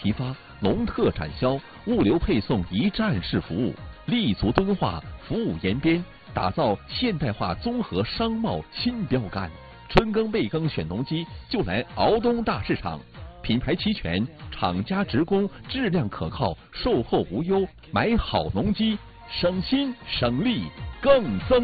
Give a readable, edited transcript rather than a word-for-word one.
批发、农特产销、物流配送一站式服务，立足敦化，服务延边，打造现代化综合商贸新标杆。春耕备耕选农机，就来敖东大市场。品牌齐全，厂家直供，质量可靠，售后无忧，买好农机，省心省力更增